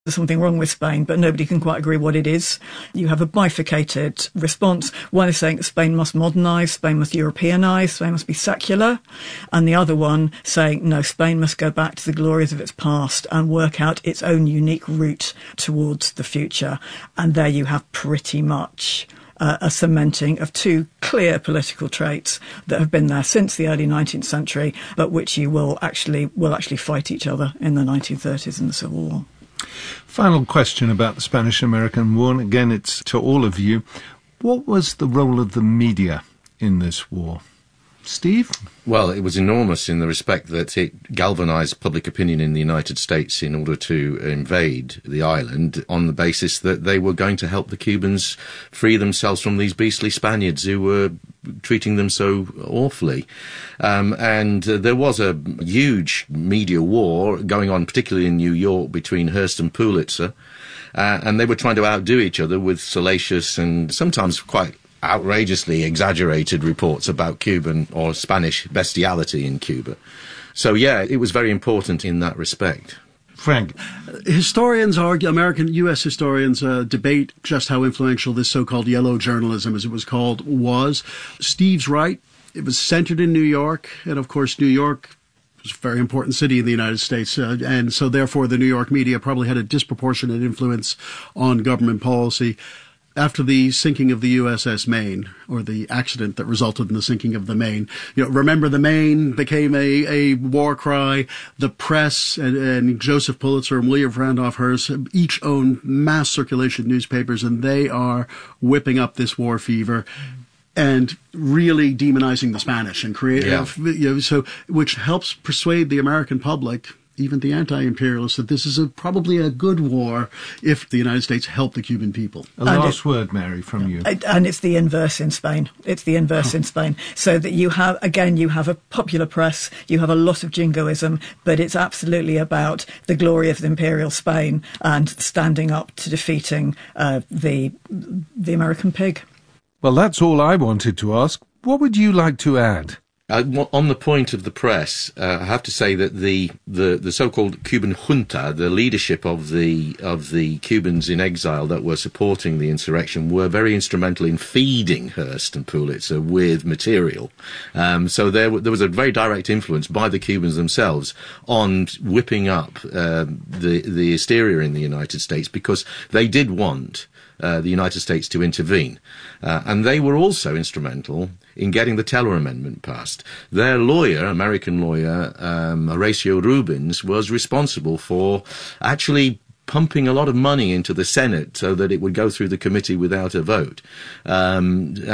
there's something wrong with Spain, but nobody can quite agree what it is. You have a bifurcated response. One is saying that Spain must modernise, Spain must Europeanise, Spain must be secular, and the other one saying, no, Spain must go back to the glories of its past and work out its own unique route towards the future. And there you have pretty much a cementing of two clear political traits that have been there since the early 19th century, but which you will actually fight each other in the 1930s in the Civil War. Final question about the Spanish-American War, and again it's to all of you. What was the role of the media in this war? Steve? Well, it was enormous in the respect that it galvanised public opinion in the United States in order to invade the island on the basis that they were going to help the Cubans free themselves from these beastly Spaniards who were treating them so awfully. And there was a huge media war going on, particularly in New York, between Hearst and Pulitzer, and they were trying to outdo each other with salacious and sometimes quite outrageously exaggerated reports about Cuban or Spanish bestiality in Cuba. So, yeah, it was very important in that respect. Frank? Historians argue, U.S. historians debate just how influential this so-called yellow journalism, as it was called, was. Steve's right. It was centered in New York, and of course New York was a very important city in the United States, and so therefore the New York media probably had a disproportionate influence on government policy. After the sinking of the USS Maine, or the accident that resulted in the sinking of the Maine, remember the Maine became a war cry. The press and Joseph Pulitzer and William Randolph Hearst each own mass circulation newspapers, and they are whipping up this war fever and really demonizing the Spanish and which helps persuade the American public, even the anti-imperialists, that this is probably a good war if the United States helped the Cuban people. A last word, Mary, from you. And it's the inverse in Spain. It's the inverse in Spain. So that you have a popular press, you have a lot of jingoism, but it's absolutely about the glory of the imperial Spain and standing up to defeating the American pig. Well, that's all I wanted to ask. What would you like to add? On the point of the press, I have to say that the so-called Cuban junta, the leadership of the Cubans in exile that were supporting the insurrection, were very instrumental in feeding Hearst and Pulitzer with material. So there was a very direct influence by the Cubans themselves on whipping up the hysteria in the United States, because they did want the United States to intervene. And they were also instrumental in getting the Teller Amendment passed. Their lawyer, American lawyer, Horatio Rubens, was responsible for actually pumping a lot of money into the Senate so that it would go through the committee without a vote. So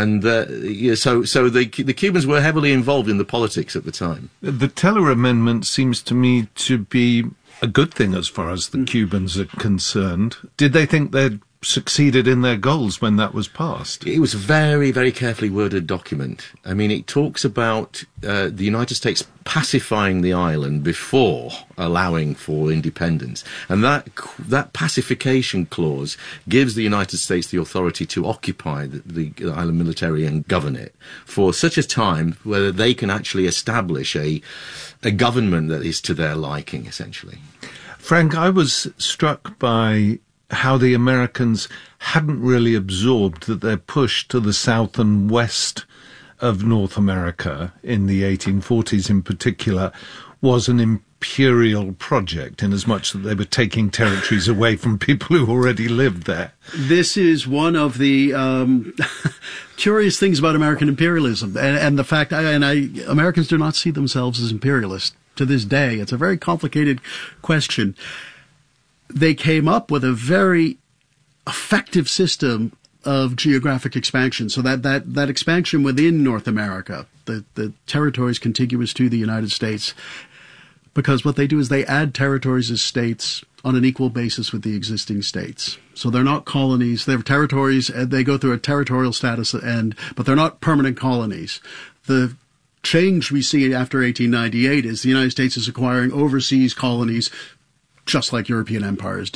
the Cubans were heavily involved in the politics at the time. The Teller Amendment seems to me to be a good thing as far as the Cubans are concerned. Did they think they'd succeeded in their goals when that was passed? It was a very, very carefully worded document. I mean, it talks about the United States pacifying the island before allowing for independence. And that pacification clause gives the United States the authority to occupy the island militarily and govern it for such a time where they can actually establish a government that is to their liking, essentially. Frank, I was struck by how the Americans hadn't really absorbed that their push to the south and west of North America in the 1840s in particular was an imperial project, in as much that they were taking territories away from people who already lived there. This is one of the curious things about American imperialism, and the fact, Americans do not see themselves as imperialists to this day. It's a very complicated question. They came up with a very effective system of geographic expansion. So that expansion within North America, the territories contiguous to the United States, because what they do is they add territories as states on an equal basis with the existing states. So they're not colonies, they're territories, they go through a territorial status, but they're not permanent colonies. The change we see after 1898 is the United States is acquiring overseas colonies just like European empires do.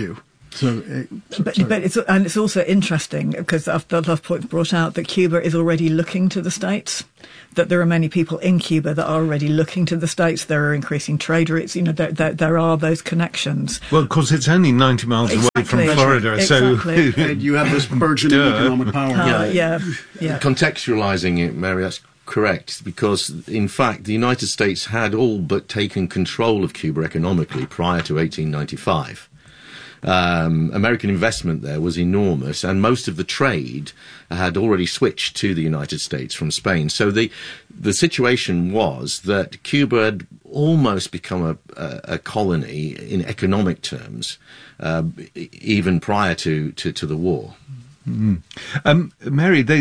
But it's also interesting because the last point brought out that Cuba is already looking to the States, that there are many people in Cuba that are already looking to the States. There are increasing trade routes. There are those connections. Well, of course, it's only 90 miles away from Florida, exactly. so and you have this burgeoning economic power. Yeah. Contextualizing it, Mary, that's correct, because in fact the United States had all but taken control of Cuba economically prior to 1895. American investment there was enormous, and most of the trade had already switched to the United States from Spain. So the situation was that Cuba had almost become a colony in economic terms, even prior to the war. Mary,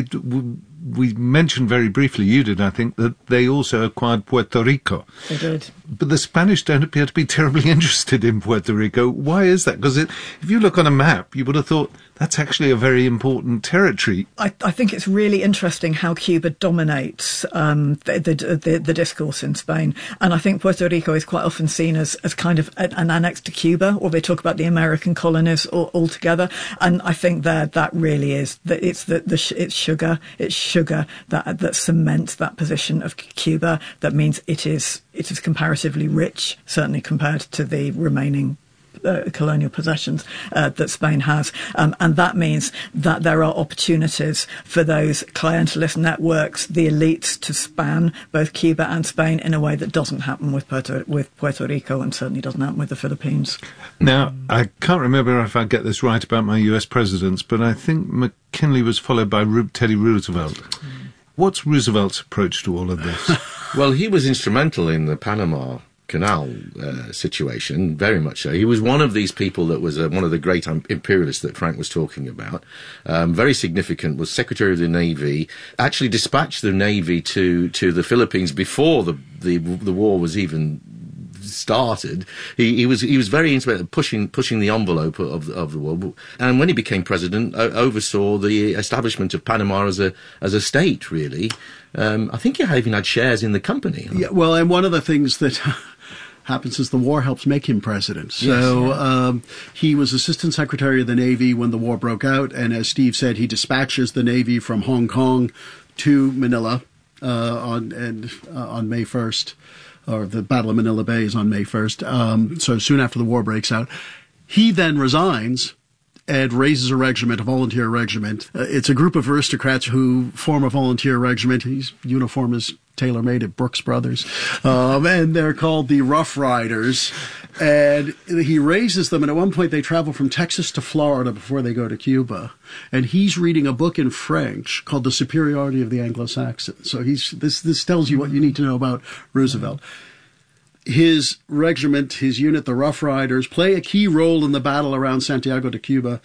we mentioned very briefly, you did, I think, that they also acquired Puerto Rico. They did. But the Spanish don't appear to be terribly interested in Puerto Rico. Why is that? Because if you look on a map, you would have thought that's actually a very important territory. I think it's really interesting how Cuba dominates the discourse in Spain. And I think Puerto Rico is quite often seen as kind of an annex to Cuba, or they talk about the American colonies altogether. And I think that really is that it's sugar that cements that position of Cuba. That means it is comparatively rich, certainly compared to the remaining colonial possessions that Spain has, and that means that there are opportunities for those clientelist networks, the elites, to span both Cuba and Spain in a way that doesn't happen with Puerto Rico, and certainly doesn't happen with the Philippines. Now, I can't remember if I get this right about my US presidents, but I think McKinley was followed by Teddy Roosevelt. What's Roosevelt's approach to all of this? Well, he was instrumental in the Panama Canal situation, very much so. He was one of these people that was one of the great imperialists that Frank was talking about. Very significant, was Secretary of the Navy, actually dispatched the Navy to the Philippines before the war was even started. He was very instrumental pushing the envelope of the war, and when he became president, oversaw the establishment of Panama as a state. Really, I think he even had shares in the company. Yeah, well, and one of the things that happens is the war helps make him president. So he was Assistant Secretary of the Navy when the war broke out, and as Steve said, he dispatches the Navy from Hong Kong to Manila on May 1st. Or the Battle of Manila Bay is on May 1st, so soon after the war breaks out. He then resigns and raises a regiment, a volunteer regiment. It's a group of aristocrats who form a volunteer regiment. His uniform is tailor-made at Brooks Brothers, and they're called the Rough Riders. And he raises them, and at one point they travel from Texas to Florida before they go to Cuba. And he's reading a book in French called The Superiority of the Anglo-Saxons. So this tells you what you need to know about Roosevelt. His regiment, his unit, the Rough Riders, play a key role in the battle around Santiago de Cuba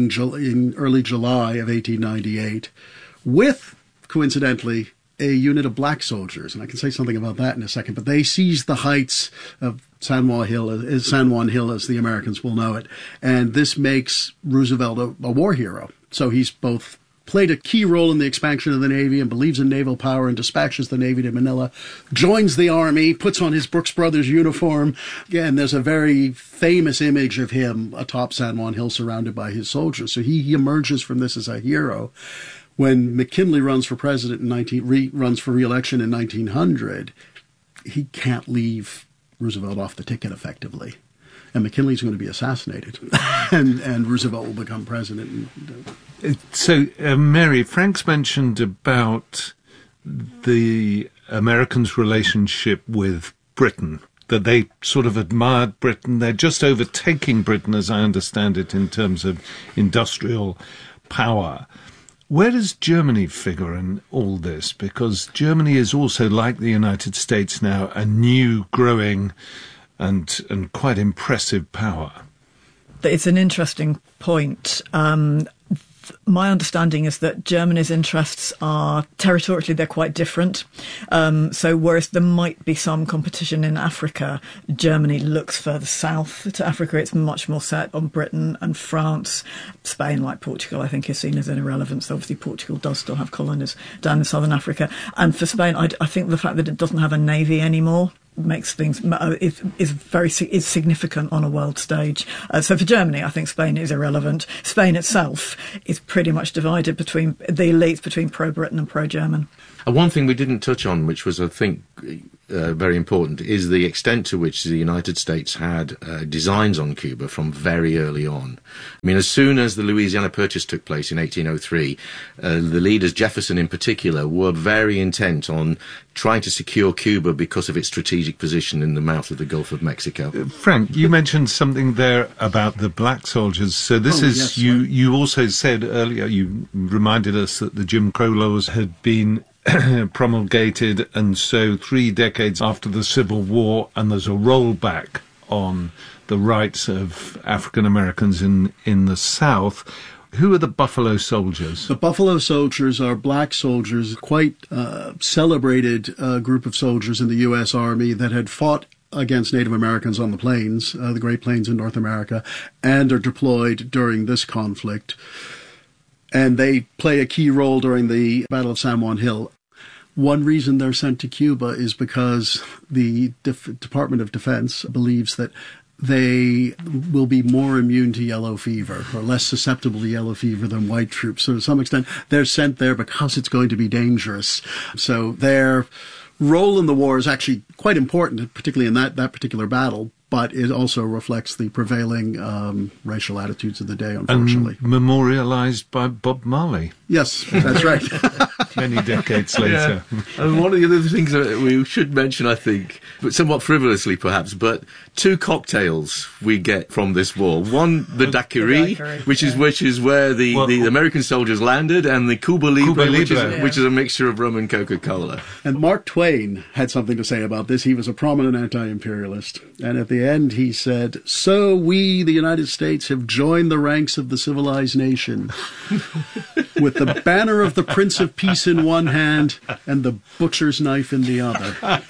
in early July of 1898, with, coincidentally, a unit of black soldiers. And I can say something about that in a second. But they seized the heights of San Juan Hill, as the Americans will know it. And this makes Roosevelt a war hero. So he's both played a key role in the expansion of the Navy and believes in naval power and dispatches the Navy to Manila, joins the Army, puts on his Brooks Brothers uniform. And there's a very famous image of him atop San Juan Hill surrounded by his soldiers. So he emerges from this as a hero. When McKinley runs for president runs for re-election in 1900, he can't leave Roosevelt off the ticket effectively. And McKinley's going to be assassinated, and Roosevelt will become president. So, Mary, Frank's mentioned about the Americans' relationship with Britain, that they sort of admired Britain. They're just overtaking Britain, as I understand it, in terms of industrial power. Where does Germany figure in all this? Because Germany is also, like the United States now, a new, growing and quite impressive power. It's an interesting point. My understanding is that Germany's interests are territorially, they're quite different. So whereas there might be some competition in Africa, Germany looks further south to Africa. It's much more set on Britain and France. Spain, like Portugal, I think is seen as an irrelevance. So obviously Portugal does still have colonies down in southern Africa. And for Spain, I think the fact that it doesn't have a navy anymore makes things is significant on a world stage. So for Germany, I think Spain is irrelevant. Spain itself is pretty much divided between the elites, between pro-Britain and pro-German. One thing we didn't touch on, which was, I think, very important, is the extent to which the United States had designs on Cuba from very early on. I mean, as soon as the Louisiana Purchase took place in 1803, the leaders, Jefferson in particular, were very intent on trying to secure Cuba because of its strategic position in the mouth of the Gulf of Mexico. Frank, you mentioned something there about the black soldiers. So this yes, you also said earlier, you reminded us that the Jim Crow laws had been promulgated, and so 3 decades after the Civil War, and there's a rollback on the rights of African Americans in the South. Who are the Buffalo Soldiers? The Buffalo Soldiers are black soldiers, quite celebrated group of soldiers in the U.S. Army that had fought against Native Americans on the plains, the Great Plains in North America, and are deployed during this conflict. And they play a key role during the Battle of San Juan Hill. One reason they're sent to Cuba is because the Department of Defense believes that they will be more immune to yellow fever or less susceptible to yellow fever than white troops. So to some extent, they're sent there because it's going to be dangerous. So their role in the war is actually quite important, particularly in that particular battle. But it also reflects the prevailing racial attitudes of the day, unfortunately. And memorialized by Bob Marley. Yes, that's right. Many decades later. Yeah. And one of the other things that we should mention, I think, but somewhat frivolously perhaps, but 2 cocktails we get from this war. One, the daiquiri, which is where the American soldiers landed, and the Cuba Libre, which is a mixture of rum and Coca-Cola. And Mark Twain had something to say about this. He was a prominent anti-imperialist. And at the end, he said, "So we, the United States, have joined the ranks of the civilized nation with the banner of the Prince of Peace in one hand and the butcher's knife in the other."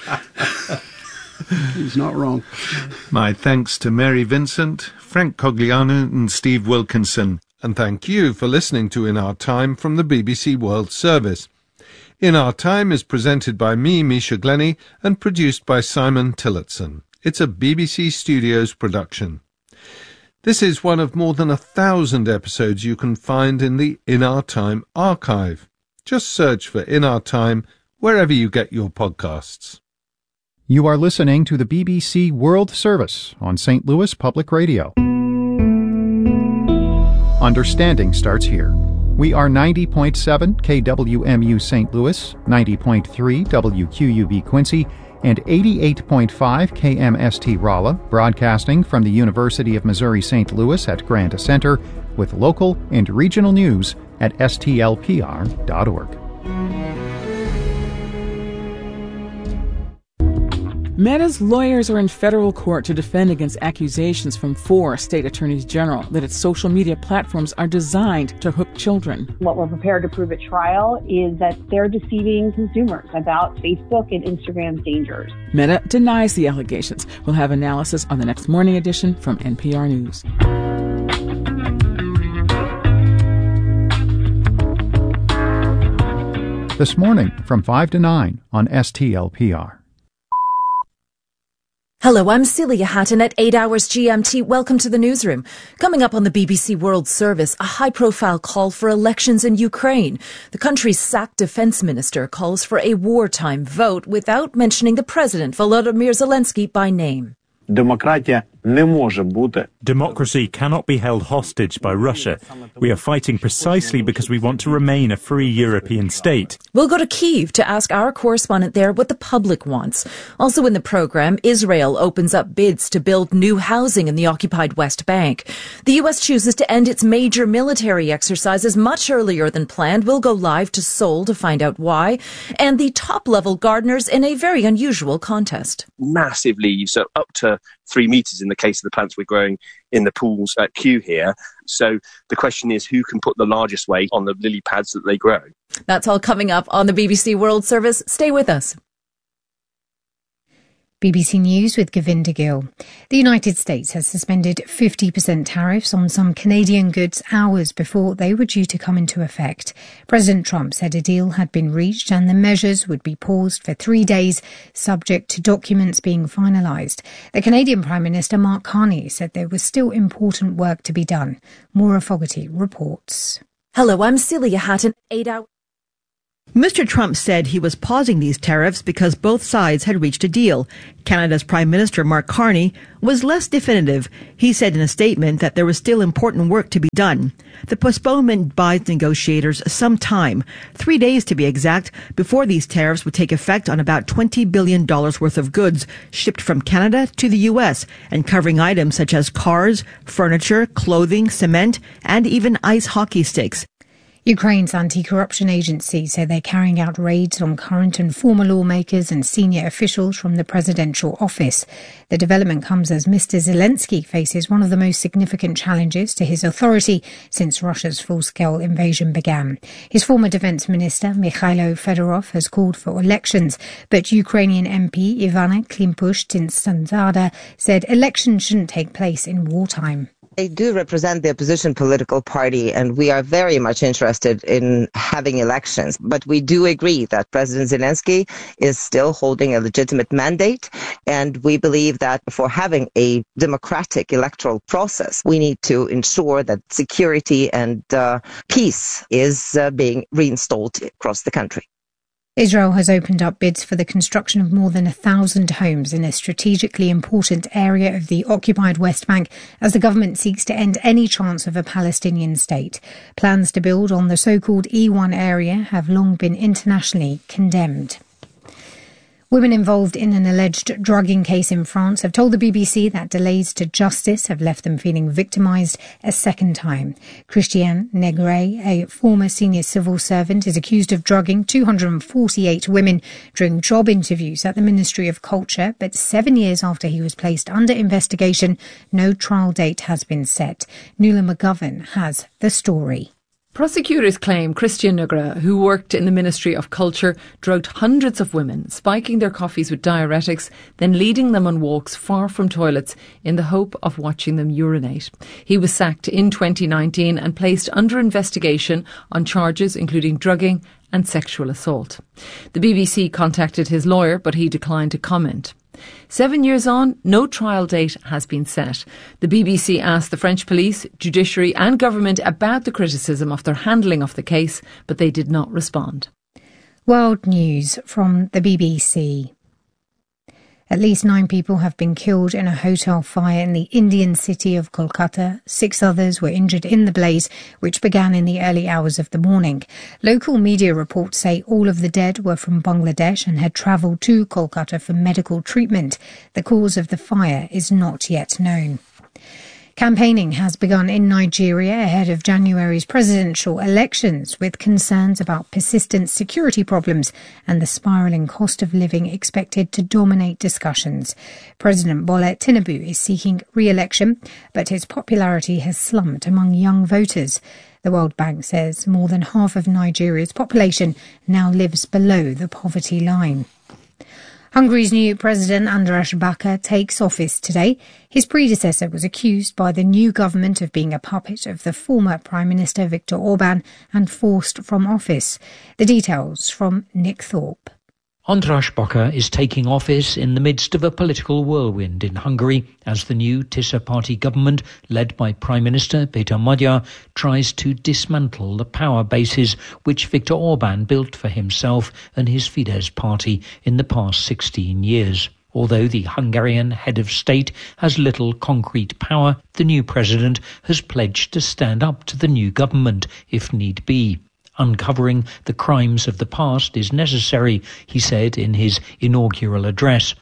He's not wrong. My thanks to Mary Vincent, Frank Cogliano and Steve Wilkinson. And thank you for listening to In Our Time from the BBC World Service. In Our Time is presented by me, Misha Glenny, and produced by Simon Tillotson. It's a BBC Studios production. This is one of more than 1,000 episodes you can find in the In Our Time archive. Just search for In Our Time wherever you get your podcasts. You are listening to the BBC World Service on St. Louis Public Radio. Understanding starts here. We are 90.7 KWMU St. Louis, 90.3 WQUB Quincy, and 88.5 KMST Rolla, broadcasting from the University of Missouri St. Louis at Granda Center, with local and regional news at stlpr.org. Meta's lawyers are in federal court to defend against accusations from 4 state attorneys general that its social media platforms are designed to hook children. What we're prepared to prove at trial is that they're deceiving consumers about Facebook and Instagram's dangers. Meta denies the allegations. We'll have analysis on the next morning edition from NPR News. This morning from 5 to 9 on STLPR. Hello, I'm Celia Hatton at 8 Hours GMT. Welcome to the newsroom. Coming up on the BBC World Service, a high-profile call for elections in Ukraine. The country's sacked defense minister calls for a wartime vote without mentioning the president, Volodymyr Zelensky, by name. Democracy cannot be held hostage by Russia. We are fighting precisely because we want to remain a free European state. We'll go to Kyiv to ask our correspondent there what the public wants. Also in the program, Israel opens up bids to build new housing in the occupied West Bank. The U.S. chooses to end its major military exercises much earlier than planned. We'll go live to Seoul to find out why. And the top-level gardeners in a very unusual contest. Massive leaves, so up to 3 meters in the case of the plants we're growing in the pools at Kew here. So the question is, who can put the largest weight on the lily pads that they grow? That's all coming up on the BBC World Service. Stay with us. BBC News with Govinda Gill. The United States has suspended 50% tariffs on some Canadian goods hours before they were due to come into effect. President Trump said a deal had been reached and the measures would be paused for 3 days, subject to documents being finalised. The Canadian Prime Minister Mark Carney said there was still important work to be done. Maura Fogarty reports. Hello, I'm Celia Hatton. 8 hours. Mr. Trump said he was pausing these tariffs because both sides had reached a deal. Canada's Prime Minister Mark Carney was less definitive. He said in a statement that there was still important work to be done. The postponement buys negotiators some time, 3 days to be exact, before these tariffs would take effect on about $20 billion worth of goods shipped from Canada to the U.S. and covering items such as cars, furniture, clothing, cement, and even ice hockey sticks. Ukraine's anti-corruption agency say they're carrying out raids on current and former lawmakers and senior officials from the presidential office. The development comes as Mr. Zelensky faces one of the most significant challenges to his authority since Russia's full-scale invasion began. His former defense minister, Mikhailo Fedorov, has called for elections, but Ukrainian MP Ivana Klimpushin-Tsada said elections shouldn't take place in wartime. They do represent the opposition political party, and we are very much interested in having elections. But we do agree that President Zelensky is still holding a legitimate mandate, and we believe that for having a democratic electoral process, we need to ensure that security and peace is being reinstalled across the country. Israel has opened up bids for the construction of more than 1,000 homes in a strategically important area of the occupied West Bank as the government seeks to end any chance of a Palestinian state. Plans to build on the so-called E1 area have long been internationally condemned. Women involved in an alleged drugging case in France have told the BBC that delays to justice have left them feeling victimised a second time. Christiane Negret, a former senior civil servant, is accused of drugging 248 women during job interviews at the Ministry of Culture, but 7 years after he was placed under investigation, no trial date has been set. Nuala McGovern has the story. Prosecutors claim Christiane Negret, who worked in the Ministry of Culture, drugged hundreds of women, spiking their coffees with diuretics, then leading them on walks far from toilets in the hope of watching them urinate. He was sacked in 2019 and placed under investigation on charges including drugging and sexual assault. The BBC contacted his lawyer, but he declined to comment. 7 years on, no trial date has been set. The BBC asked the French police, judiciary and government about the criticism of their handling of the case, but they did not respond. World news from the BBC. At least 9 people have been killed in a hotel fire in the Indian city of Kolkata. 6 others were injured in the blaze, which began in the early hours of the morning. Local media reports say all of the dead were from Bangladesh and had travelled to Kolkata for medical treatment. The cause of the fire is not yet known. Campaigning has begun in Nigeria ahead of January's presidential elections, with concerns about persistent security problems and the spiralling cost of living expected to dominate discussions. President Bola Tinubu is seeking re-election, but his popularity has slumped among young voters. The World Bank says more than half of Nigeria's population now lives below the poverty line. Hungary's new president, András Baka, takes office today. His predecessor was accused by the new government of being a puppet of the former Prime Minister Viktor Orban and forced from office. The details from Nick Thorpe. András Baka is taking office in the midst of a political whirlwind in Hungary as the new Tisza party government, led by Prime Minister Péter Magyar, tries to dismantle the power bases which Viktor Orban built for himself and his Fidesz party in the past 16 years. Although the Hungarian head of state has little concrete power, the new president has pledged to stand up to the new government if need be. Uncovering the crimes of the past is necessary, he said in his inaugural address.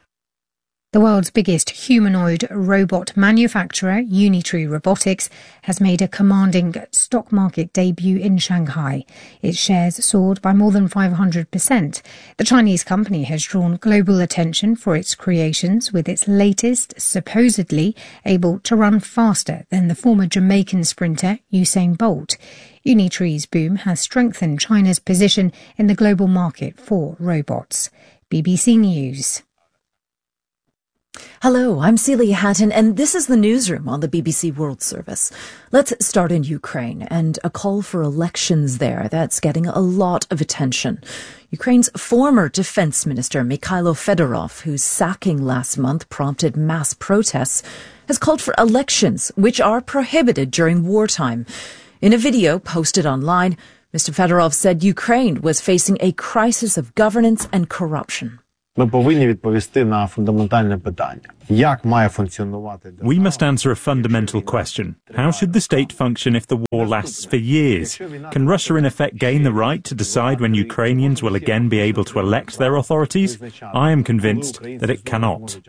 The world's biggest humanoid robot manufacturer, Unitree Robotics, has made a commanding stock market debut in Shanghai. Its shares soared by more than 500%. The Chinese company has drawn global attention for its creations, with its latest supposedly able to run faster than the former Jamaican sprinter Usain Bolt. Unitree's boom has strengthened China's position in the global market for robots. BBC News. Hello, I'm Celia Hatton, and this is the newsroom on the BBC World Service. Let's start in Ukraine and a call for elections there that's getting a lot of attention. Ukraine's former defense minister, Mikhailo Fedorov, whose sacking last month prompted mass protests, has called for elections which are prohibited during wartime. In a video posted online, Mr. Fedorov said Ukraine was facing a crisis of governance and corruption. We must answer a fundamental question. How should the state function if the war lasts for years? Can Russia in effect gain the right to decide when Ukrainians will again be able to elect their authorities? I am convinced that it cannot.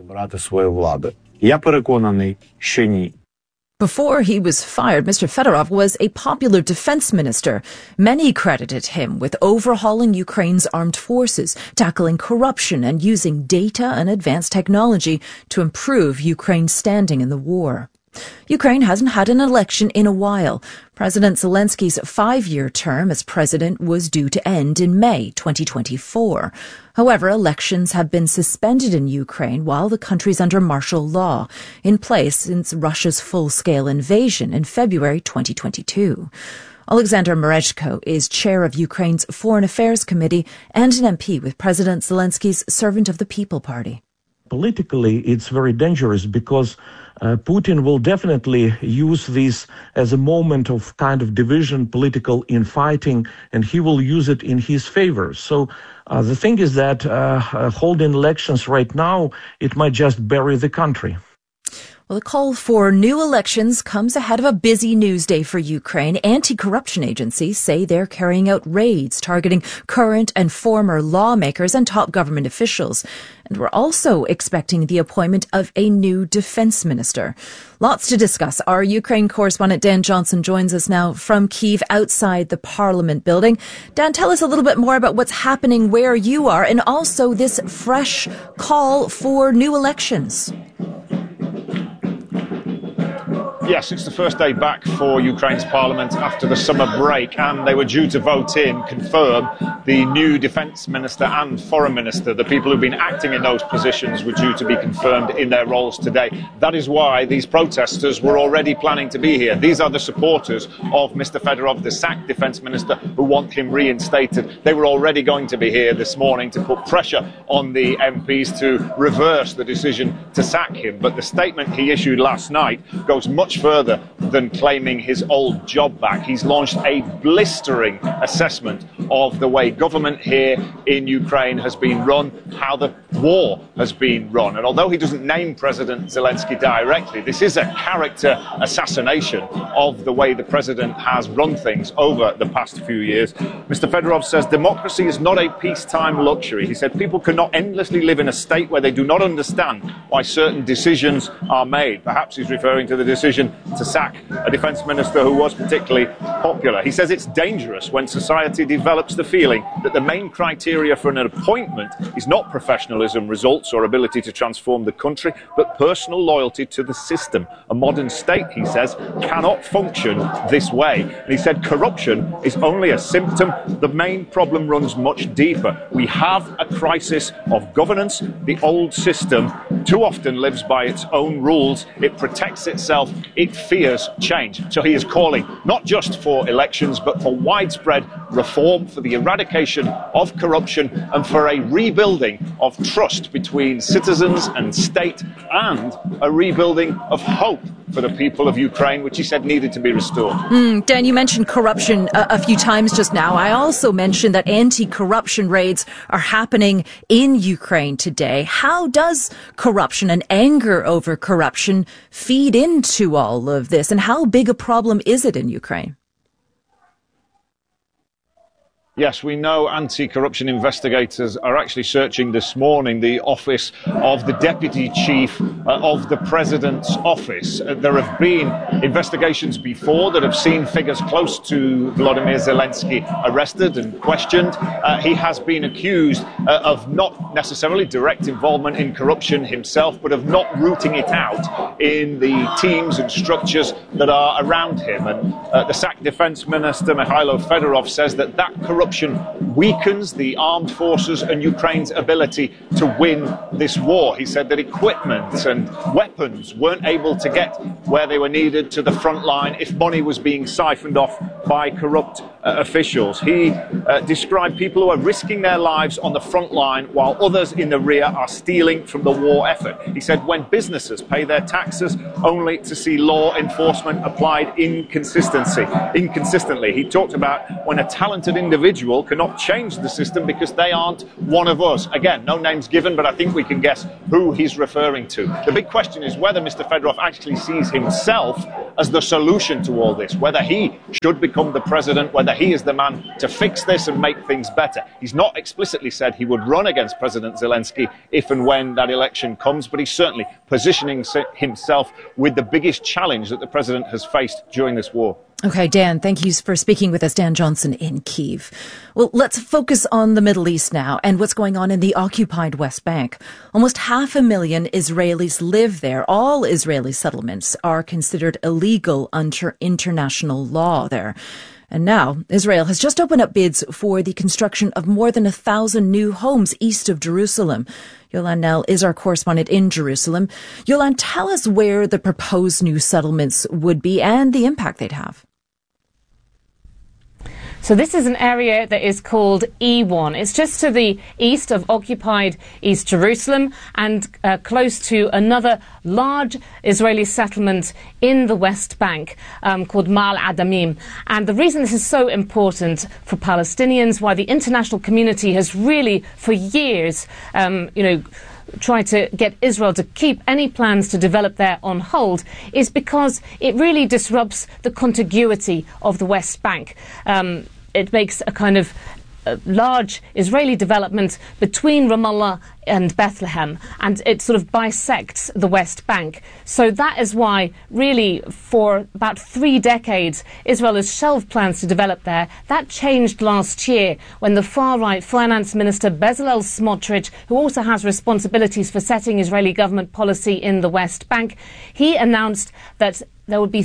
Before he was fired, Mr. Fedorov was a popular defense minister. Many credited him with overhauling Ukraine's armed forces, tackling corruption, and using data and advanced technology to improve Ukraine's standing in the war. Ukraine hasn't had an election in a while. President Zelensky's 5-year term as president was due to end in May 2024. However, elections have been suspended in Ukraine while the country's under martial law, in place since Russia's full-scale invasion in February 2022. Alexander Merezhko is chair of Ukraine's Foreign Affairs Committee and an MP with President Zelensky's Servant of the People Party. Politically, it's very dangerous because Putin will definitely use this as a moment of kind of division, political infighting, and he will use it in his favor. So the thing is that holding elections right now, it might just bury the country. Well, the call for new elections comes ahead of a busy news day for Ukraine. Anti-corruption agencies say they're carrying out raids targeting current and former lawmakers and top government officials. And we're also expecting the appointment of a new defense minister. Lots to discuss. Our Ukraine correspondent Dan Johnson joins us now from Kyiv outside the Parliament building. Dan, tell us a little bit more about what's happening where you are and also this fresh call for new elections. Yes, it's the first day back for Ukraine's parliament after the summer break, and they were due to confirm the new defence minister and foreign minister. The people who've been acting in those positions were due to be confirmed in their roles today. That is why these protesters were already planning to be here. These are the supporters of Mr. Fedorov, the sacked defence minister, who want him reinstated. They were already going to be here this morning to put pressure on the MPs to reverse the decision to sack him. But the statement he issued last night goes much further than claiming his old job back. He's launched a blistering assessment of the way government here in Ukraine has been run, how the war has been run. And although he doesn't name President Zelensky directly, this is a character assassination of the way the president has run things over the past few years. Mr. Fedorov says democracy is not a peacetime luxury. He said people cannot endlessly live in a state where they do not understand why certain decisions are made. Perhaps he's referring to the decision to sack a defence minister who was particularly popular. He says it's dangerous when society develops the feeling that the main criteria for an appointment is not professionalism, results or ability to transform the country, but personal loyalty to the system. A modern state, he says, cannot function this way. And he said corruption is only a symptom. The main problem runs much deeper. We have a crisis of governance. The old system too often lives by its own rules. It protects itself. It fears change. So he is calling not just for elections, but for widespread reform, for the eradication of corruption, and for a rebuilding of trust between citizens and state, and a rebuilding of hope for the people of Ukraine, which he said needed to be restored. Dan, you mentioned corruption a few times just now. I also mentioned that anti-corruption raids are happening in Ukraine today. How does corruption and anger over corruption feed into all of this, and how big a problem is it in Ukraine? Yes, we know anti-corruption investigators are actually searching this morning the office of the Deputy Chief of the President's office. There have been investigations before that have seen figures close to Volodymyr Zelensky arrested and questioned. He has been accused of not necessarily direct involvement in corruption himself, but of not rooting it out in the teams and structures that are around him. And the sacked Defence Minister, Mikhailo Fedorov, says that corruption corruption weakens the armed forces and Ukraine's ability to win this war. He said that equipment and weapons weren't able to get where they were needed to the front line if money was being siphoned off by corrupt officials. He described people who are risking their lives on the front line while others in the rear are stealing from the war effort. He said when businesses pay their taxes only to see law enforcement applied inconsistently. He talked about when a talented individual cannot change the system because they aren't one of us. Again, no names given, but I think we can guess who he's referring to. The big question is whether Mr. Fedorov actually sees himself as the solution to all this, whether he should become the president, whether he is the man to fix this and make things better. He's not explicitly said he would run against President Zelensky if and when that election comes, but he's certainly positioning himself with the biggest challenge that the president has faced during this war. Okay, Dan, thank you for speaking with us. Dan Johnson in Kyiv. Well, let's focus on the Middle East now and what's going on in the occupied West Bank. Almost 500,000 Israelis live there. All Israeli settlements are considered illegal under international law there. And now Israel has just opened up bids for the construction of more than 1,000 new homes east of Jerusalem. Yolande Knell is our correspondent in Jerusalem. Yolande, tell us where the proposed new settlements would be and the impact they'd have. So this is an area that is called E1. It's just to the east of occupied East Jerusalem and close to another large Israeli settlement in the West Bank called Ma'ale Adumim. And the reason this is so important for Palestinians, why the international community has really for years, try to get Israel to keep any plans to develop there on hold, is because it really disrupts the contiguity of the West Bank. It makes a kind of large Israeli development between Ramallah and Bethlehem, and it sort of bisects the West Bank. So that is why, really, for about 3 decades, Israel has shelved plans to develop there. That changed last year when the far-right finance minister Bezalel Smotrich, who also has responsibilities for setting Israeli government policy in the West Bank, he announced that there would be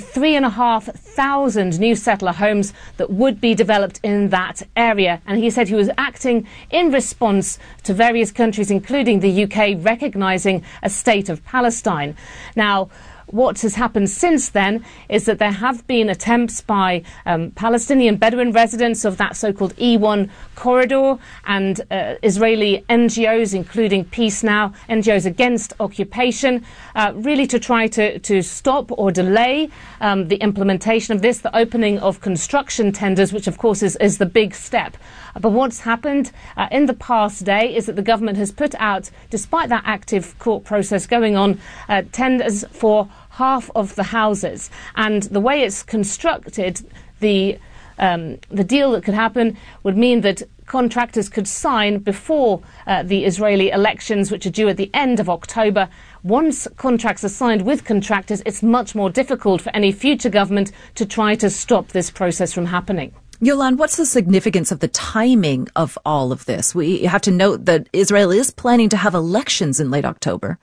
3,500 new settler homes that would be developed in that area. And he said he was acting in response to various countries, including the UK, recognising a state of Palestine. Now, what has happened since then is that there have been attempts by Palestinian Bedouin residents of that so-called E1 corridor and Israeli NGOs, including Peace Now, NGOs against occupation, really to try to stop or delay the implementation of this, the opening of construction tenders, which of course is the big step. But what's happened in the past day is that the government has put out, despite that active court process going on, tenders for half of the houses. And the way it's constructed, the deal that could happen would mean that contractors could sign before the Israeli elections, which are due at the end of October. Once contracts are signed with contractors, it's much more difficult for any future government to try to stop this process from happening. Yolande, what's the significance of the timing of all of this? We have to note that Israel is planning to have elections in late October.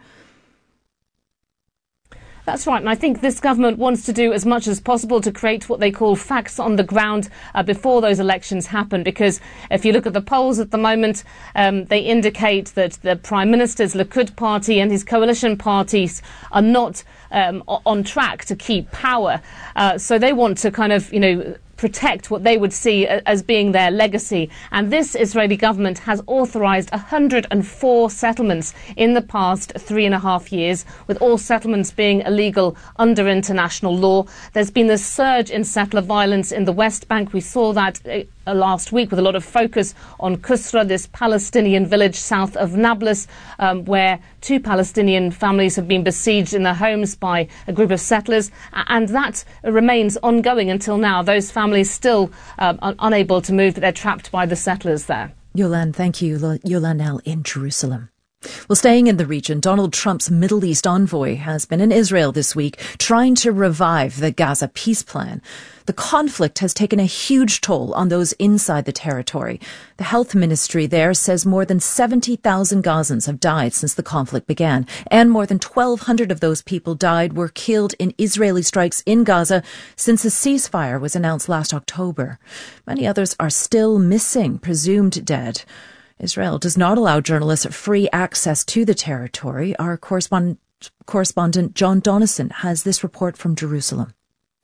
That's right, and I think this government wants to do as much as possible to create what they call facts on the ground before those elections happen, because if you look at the polls at the moment, they indicate that the Prime Minister's Likud party and his coalition parties are not on track to keep power. So they want to kind of, protect what they would see as being their legacy. And this Israeli government has authorised 104 settlements in the past 3.5 years, with all settlements being illegal under international law. There's been this surge in settler violence in the West Bank. We saw that last week with a lot of focus on Kusra, this Palestinian village south of Nablus, where 2 Palestinian families have been besieged in their homes by a group of settlers, and that remains ongoing until now. Those families still are unable to move, but they're trapped by the settlers there. Yolande, thank you. Yolande Knell in Jerusalem. Well, staying in the region, Donald Trump's Middle East envoy has been in Israel this week trying to revive the Gaza peace plan. The conflict has taken a huge toll on those inside the territory. The health ministry there says more than 70,000 Gazans have died since the conflict began, and more than 1,200 of those people were killed in Israeli strikes in Gaza since a ceasefire was announced last October. Many others are still missing, presumed dead. Israel does not allow journalists free access to the territory. Our correspondent John Donnison has this report from Jerusalem.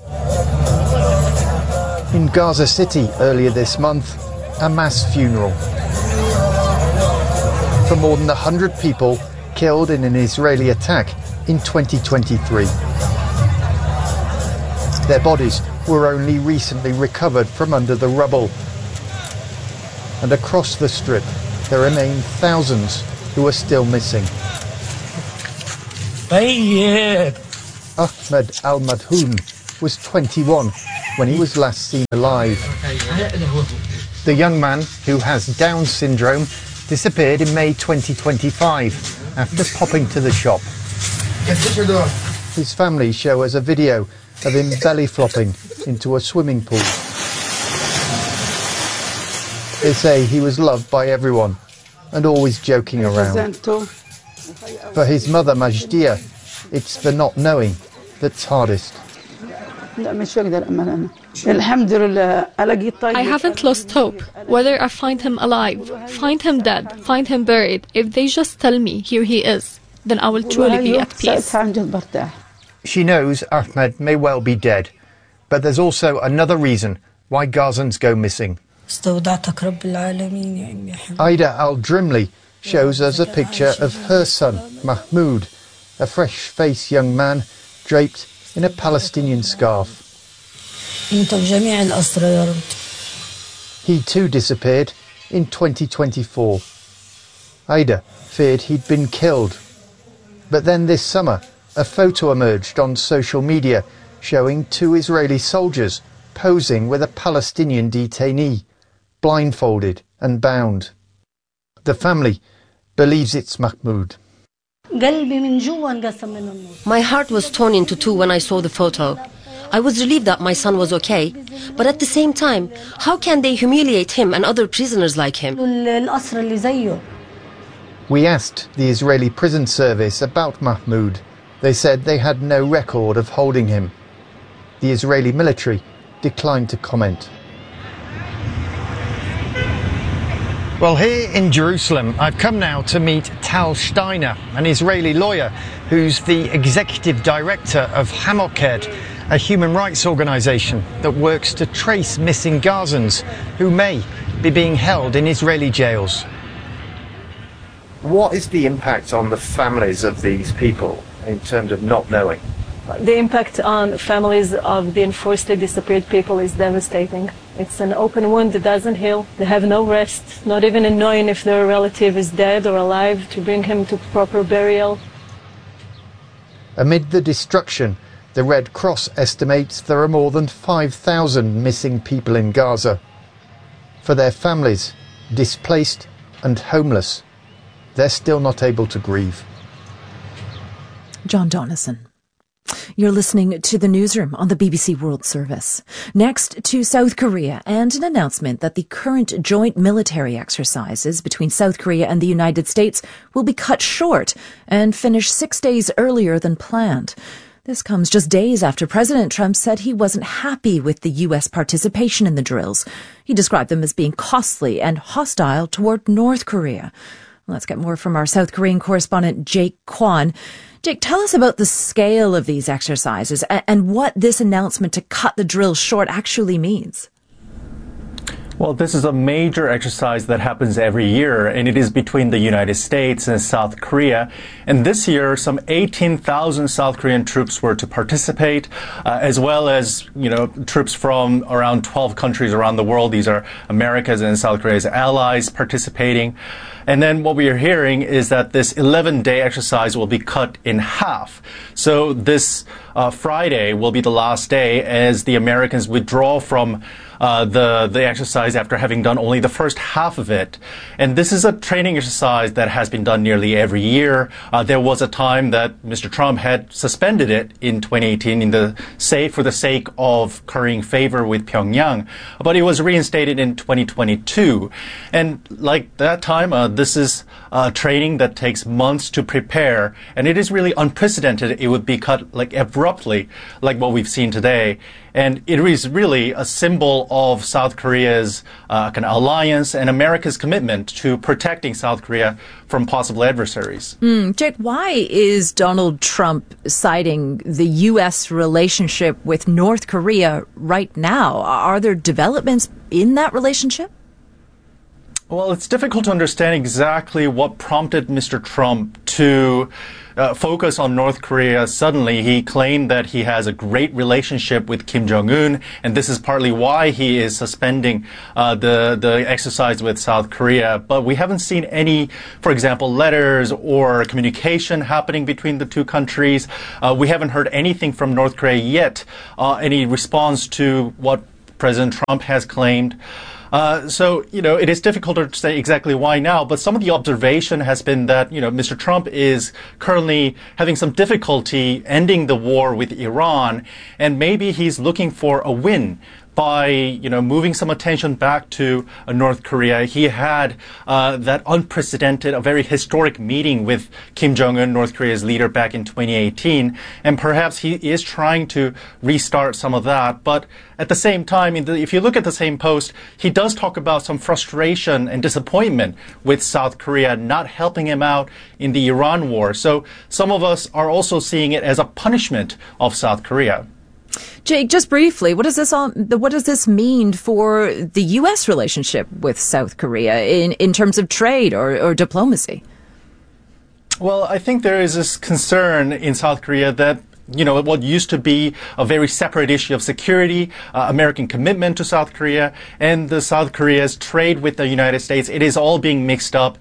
In Gaza City earlier this month, a mass funeral for more than 100 people killed in an Israeli attack in 2023. Their bodies were only recently recovered from under the rubble. And across the strip, there remain thousands who are still missing. Ahmed Al-Madhoun was 21 when he was last seen alive. The young man, who has Down syndrome, disappeared in May 2025 after popping to the shop. His family show us a video of him belly flopping into a swimming pool. They say he was loved by everyone and always joking around. For his mother Majdia, it's the not knowing that's hardest. I haven't lost hope. Whether I find him alive, find him dead, find him buried, if they just tell me here he is, then I will truly be at peace. She knows Ahmed may well be dead, but there's also another reason why Gazans go missing. Aida Al-Drimli shows us a picture of her son, Mahmoud, a fresh-faced young man draped in a Palestinian scarf. He too disappeared in 2024. Aida feared he'd been killed. But then this summer, a photo emerged on social media showing 2 Israeli soldiers posing with a Palestinian detainee, blindfolded and bound. The family believes it's Mahmoud. My heart was torn into 2 when I saw the photo. I was relieved that my son was okay, but at the same time, how can they humiliate him and other prisoners like him? We asked the Israeli prison service about Mahmoud. They said they had no record of holding him. The Israeli military declined to comment. Well, here in Jerusalem, I've come now to meet Tal Steiner, an Israeli lawyer who's the executive director of Hamoked, a human rights organisation that works to trace missing Gazans who may be being held in Israeli jails. What is the impact on the families of these people in terms of not knowing? The impact on families of the enforcedly disappeared people is devastating. It's an open wound that doesn't heal. They have no rest, not even in knowing if their relative is dead or alive, to bring him to proper burial. Amid the destruction, the Red Cross estimates there are more than 5,000 missing people in Gaza. For their families, displaced and homeless, they're still not able to grieve. John Donnison. You're listening to the Newsroom on the BBC World Service. Next to South Korea and an announcement that the current joint military exercises between South Korea and the United States will be cut short and finish 6 days earlier than planned. This comes just days after President Trump said he wasn't happy with the U.S. participation in the drills. He described them as being costly and hostile toward North Korea. Let's get more from our South Korean correspondent, Jake Kwan. Jake, tell us about the scale of these exercises and what this announcement to cut the drills short actually means. Well, this is a major exercise that happens every year, and it is between the United States and South Korea. And this year, some 18,000 South Korean troops were to participate, as well as, troops from around 12 countries around the world. These are America's and South Korea's allies participating. And then what we are hearing is that this 11-day exercise will be cut in half. So this Friday will be the last day as the Americans withdraw from the exercise after having done only the first half of it. And this is a training exercise that has been done nearly every year. There was a time that Mr. Trump had suspended it in 2018 for the sake of currying favor with Pyongyang, but it was reinstated in 2022. And like that time, this is training that takes months to prepare, and it is really unprecedented. It would be cut like abruptly, like what we've seen today. And it is really a symbol of South Korea's kind of alliance and America's commitment to protecting South Korea from possible adversaries. Jake, why is Donald Trump citing the U.S. relationship with North Korea right now? Are there developments in that relationship? Well, it's difficult to understand exactly what prompted Mr. Trump to focus on North Korea suddenly. He claimed that he has a great relationship with Kim Jong-un, and this is partly why he is suspending the exercise with South Korea. But we haven't seen any, for example, letters or communication happening between the two countries. We haven't heard anything from North Korea yet, any response to what President Trump has claimed. So, it is difficult to say exactly why now, but some of the observation has been that, Mr. Trump is currently having some difficulty ending the war with Iran, and maybe he's looking for a win by, moving some attention back to North Korea. He had that unprecedented, a very historic meeting with Kim Jong-un, North Korea's leader, back in 2018. And perhaps he is trying to restart some of that. But at the same time, if you look at the same post, he does talk about some frustration and disappointment with South Korea not helping him out in the Iran war. So some of us are also seeing it as a punishment of South Korea. Jake, just briefly, what does this mean for the U.S. relationship with South Korea in terms of trade or diplomacy? Well, I think there is this concern in South Korea that what used to be a very separate issue of security, American commitment to South Korea, and the South Korea's trade with the United States, it is all being mixed up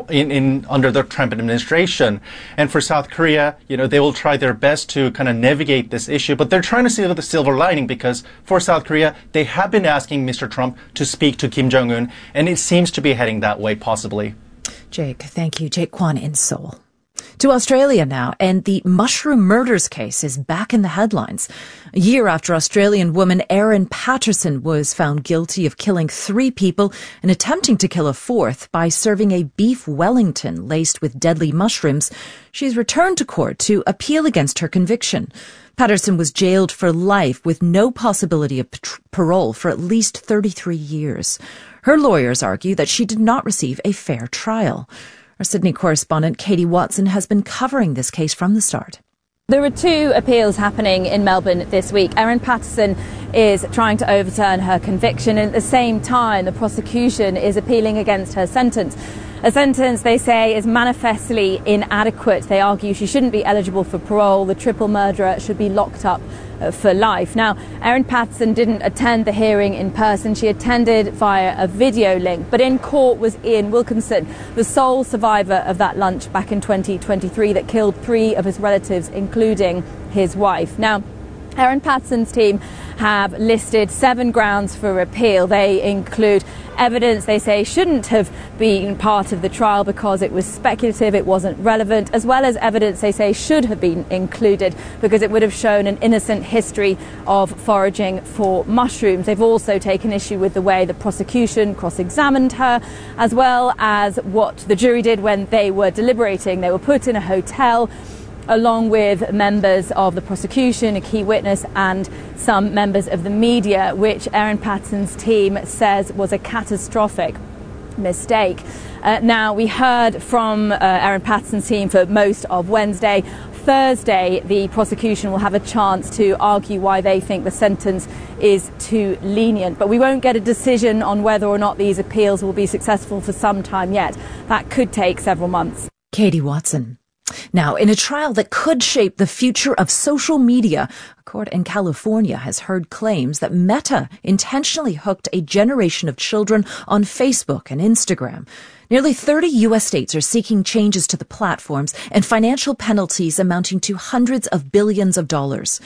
in under the Trump administration. And for South Korea, they will try their best to kind of navigate this issue, but they're trying to see the silver lining, because for South Korea, they have been asking Mr. Trump to speak to Kim Jong-un, and it seems to be heading that way, possibly. Jake, thank you. Jake Kwan in Seoul. To Australia now, and the mushroom murders case is back in the headlines. A year after Australian woman Erin Patterson was found guilty of killing 3 people and attempting to kill a 4th by serving a beef Wellington laced with deadly mushrooms, she's returned to court to appeal against her conviction. Patterson was jailed for life with no possibility of parole for at least 33 years. Her lawyers argue that she did not receive a fair trial. Our Sydney correspondent Katie Watson has been covering this case from the start. There are 2 appeals happening in Melbourne this week. Erin Patterson is trying to overturn her conviction, and at the same time the prosecution is appealing against her sentence. A sentence, they say, is manifestly inadequate. They argue she shouldn't be eligible for parole. The triple murderer should be locked up for life. Now, Erin Patterson didn't attend the hearing in person. She attended via a video link. But in court was Ian Wilkinson, the sole survivor of that lunch back in 2023 that killed 3 of his relatives, including his wife. Now, Erin Patterson's team have listed 7 grounds for appeal. They include evidence they say shouldn't have been part of the trial because it was speculative, it wasn't relevant, as well as evidence they say should have been included because it would have shown an innocent history of foraging for mushrooms. They've also taken issue with the way the prosecution cross-examined her, as well as what the jury did when they were deliberating. They were put in a hotel along with members of the prosecution, a key witness, and some members of the media, which Erin Patterson's team says was a catastrophic mistake. Now, we heard from Erin Patterson's team for most of Wednesday. Thursday, the prosecution will have a chance to argue why they think the sentence is too lenient. But we won't get a decision on whether or not these appeals will be successful for some time yet. That could take several months. Katie Watson. Now, in a trial that could shape the future of social media, a court in California has heard claims that Meta intentionally hooked a generation of children on Facebook and Instagram. Nearly 30 U.S. states are seeking changes to the platforms and financial penalties amounting to hundreds of billions of dollars.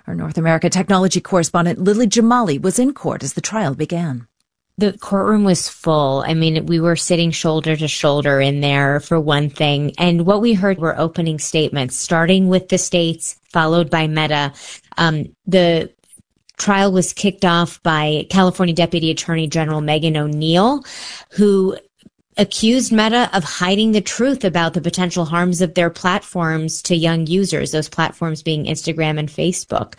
Our North America technology correspondent Lily Jamali was in court as the trial began. The courtroom was full. I mean, we were sitting shoulder to shoulder in there, for one thing. And what we heard were opening statements, starting with the states, followed by Meta. The trial was kicked off by California Deputy Attorney General Megan O'Neill, who accused Meta of hiding the truth about the potential harms of their platforms to young users, those platforms being Instagram and Facebook.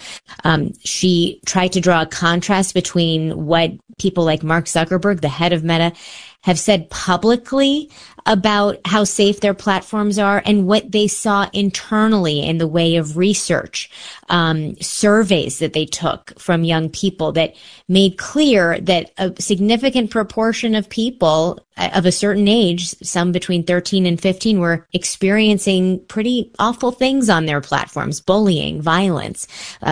She tried to draw a contrast between what people like Mark Zuckerberg, the head of Meta, have said publicly about how safe their platforms are and what they saw internally in the way of research, surveys that they took from young people that made clear that a significant proportion of people of a certain age, some between 13 and 15, were experiencing pretty awful things on their platforms, bullying, violence,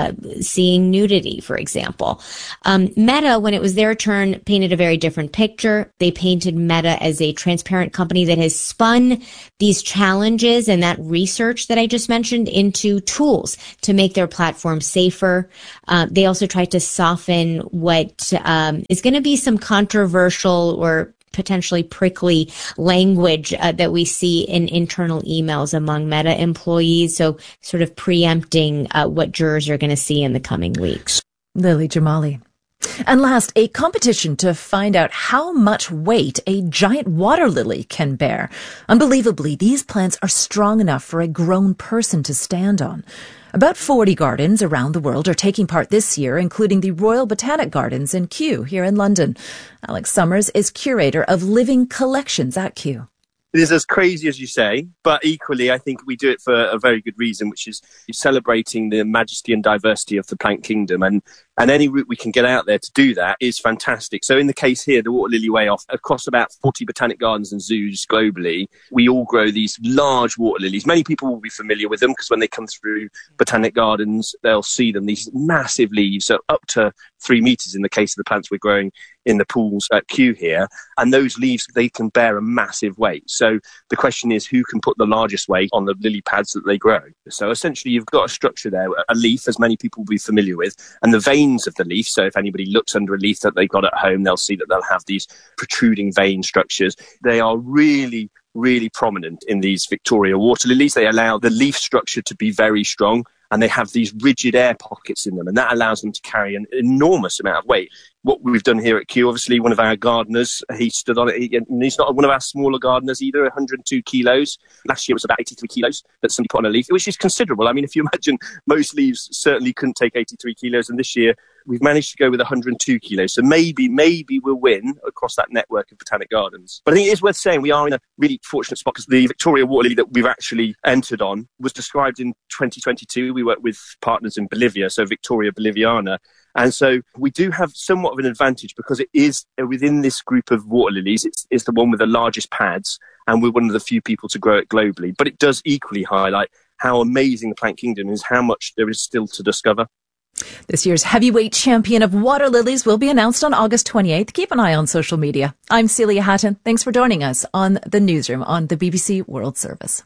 seeing nudity, for example. Meta, when it was their turn, painted a very different picture. They painted Meta as a transparent company that has spun these challenges and that research that I just mentioned into tools to make their platform safer. They also tried to soften what is going to be some controversial or potentially prickly language that we see in internal emails among Meta employees, so sort of preempting what jurors are going to see in the coming weeks. Lily Jamali. And last, a competition to find out how much weight a giant water lily can bear. Unbelievably, these plants are strong enough for a grown person to stand on. About 40 gardens around the world are taking part this year, including the Royal Botanic Gardens in Kew here in London. Alex Summers is curator of Living Collections at Kew. It is as crazy as you say, but equally I think we do it for a very good reason, which is celebrating the majesty and diversity of the plant kingdom. And any route we can get out there to do that is fantastic. So in the case here, the Water Lily Way Off, across about 40 botanic gardens and zoos globally, we all grow these large water lilies. Many people will be familiar with them because when they come through botanic gardens, they'll see them, these massive leaves, so up to 3 meters in the case of the plants we're growing in the pools at Kew here. And those leaves, they can bear a massive weight. So the question is, who can put the largest weight on the lily pads that they grow? So essentially, you've got a structure there, a leaf, as many people will be familiar with, and the veins of the leaf. So if anybody looks under a leaf that they've got at home, they'll see that they'll have these protruding vein structures. They are really prominent in these Victoria water lilies. They allow the leaf structure to be very strong, and they have these rigid air pockets in them, and that allows them to carry an enormous amount of weight. What we've done here at Kew, obviously, one of our gardeners, he stood on it. He's not one of our smaller gardeners either, 102 kilos. Last year it was about 83 kilos that somebody put on a leaf, which is considerable. I mean, if you imagine, most leaves certainly couldn't take 83 kilos, and this year we've managed to go with 102 kilos. So maybe we'll win across that network of botanic gardens. But I think it is worth saying we are in a really fortunate spot because the Victoria water lily that we've actually entered on was described in 2022. We worked with partners in Bolivia, so Victoria boliviana. And so we do have somewhat of an advantage because it is within this group of water lilies. It's the one with the largest pads, and we're one of the few people to grow it globally. But it does equally highlight how amazing the plant kingdom is, how much there is still to discover. This year's heavyweight champion of water lilies will be announced on August 28th. Keep an eye on social media. I'm Celia Hatton. Thanks for joining us on the Newsroom on the BBC World Service.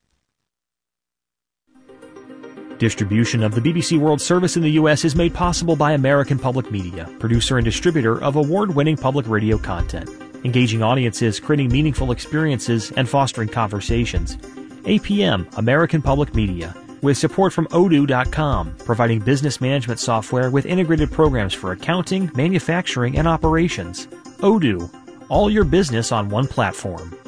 Distribution of the BBC World Service in the U.S. is made possible by American Public Media, producer and distributor of award-winning public radio content, engaging audiences, creating meaningful experiences, and fostering conversations. APM, American Public Media, with support from Odoo.com, providing business management software with integrated programs for accounting, manufacturing, and operations. Odoo, all your business on one platform.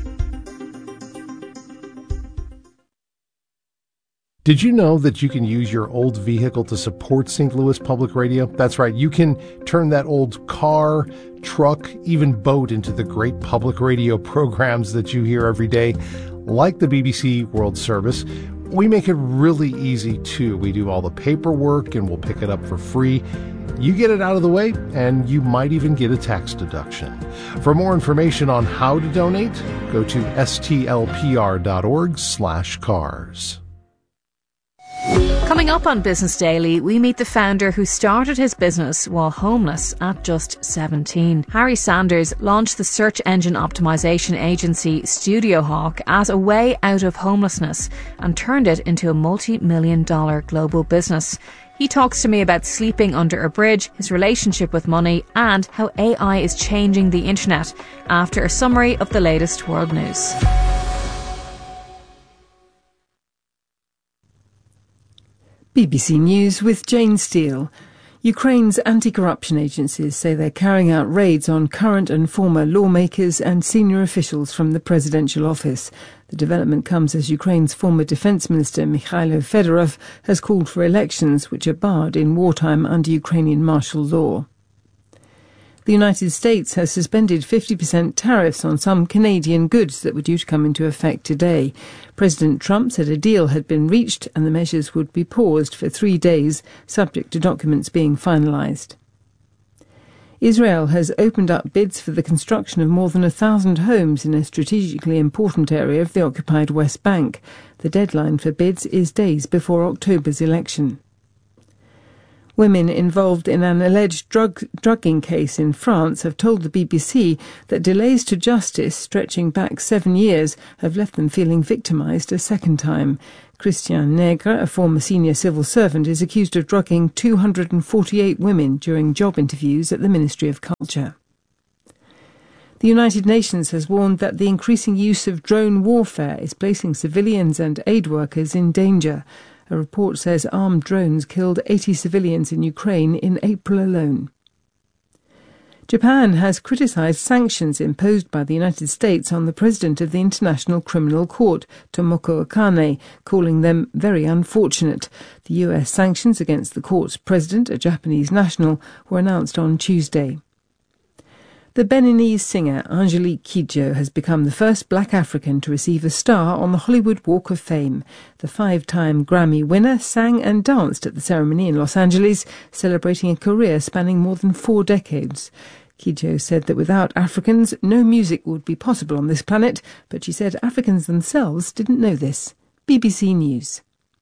Did you know that you can use your old vehicle to support St. Louis Public Radio? That's right. You can turn that old car, truck, even boat into the great public radio programs that you hear every day, like the BBC World Service. We make it really easy, too. We do all the paperwork, and we'll pick it up for free. You get it out of the way, and you might even get a tax deduction. For more information on how to donate, go to stlpr.org/cars. Coming up on Business Daily, we meet the founder who started his business while homeless at just 17. Harry Sanders launched the search engine optimization agency StudioHawk as a way out of homelessness and turned it into a multi-million-dollar global business. He talks to me about sleeping under a bridge, his relationship with money, and how AI is changing the internet, after a summary of the latest world news. BBC News with Jane Steele. Ukraine's anti-corruption agencies say they're carrying out raids on current and former lawmakers and senior officials from the presidential office. The development comes as Ukraine's former defence minister Mikhailo Fedorov has called for elections which are barred in wartime under Ukrainian martial law. The United States has suspended 50% tariffs on some Canadian goods that were due to come into effect today. President Trump said a deal had been reached and the measures would be paused for 3 days, subject to documents being finalised. Israel has opened up bids for the construction of more than 1,000 homes in a strategically important area of the occupied West Bank. The deadline for bids is days before October's election. Women involved in an alleged drugging case in France have told the BBC that delays to justice, stretching back 7 years, have left them feeling victimised a second time. Christiane Negre, a former senior civil servant, is accused of drugging 248 women during job interviews at the Ministry of Culture. The United Nations has warned that the increasing use of drone warfare is placing civilians and aid workers in danger. A report says armed drones killed 80 civilians in Ukraine in April alone. Japan has criticised sanctions imposed by the United States on the president of the International Criminal Court, Tomoko Akane, calling them very unfortunate. The US sanctions against the court's president, a Japanese national, were announced on Tuesday. The Beninese singer Angelique Kidjo has become the first black African to receive a star on the Hollywood Walk of Fame. The 5-time Grammy winner sang and danced at the ceremony in Los Angeles, celebrating a career spanning more than 4 decades. Kidjo said that without Africans, no music would be possible on this planet, but she said Africans themselves didn't know this. BBC News.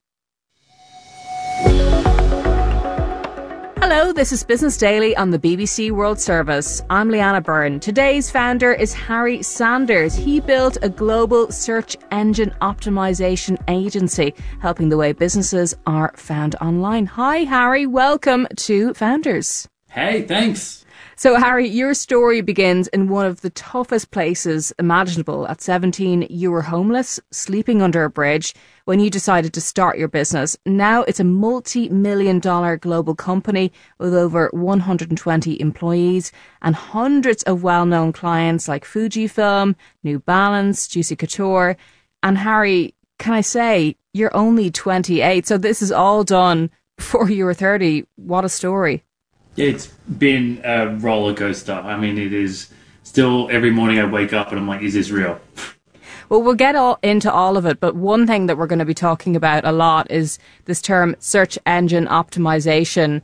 Hello, this is Business Daily on the BBC World Service. I'm Leanna Byrne. Today's founder is Harry Sanders. He built a global search engine optimization agency, helping the way businesses are found online. Hi, Harry. Welcome to Founders. Hey, thanks. So, Harry, your story begins in one of the toughest places imaginable. At 17, you were homeless, sleeping under a bridge when you decided to start your business. Now it's a multi-million-dollar global company with over 120 employees and hundreds of well-known clients like Fujifilm, New Balance, Juicy Couture. And Harry, can I say, you're only 28, so this is all done before you were 30. What a story. Yeah, it's been a roller coaster. I mean, it is still every morning I wake up and I'm like, is this real? Well, we'll get into all of it, but one thing that we're going to be talking about a lot is this term search engine optimization,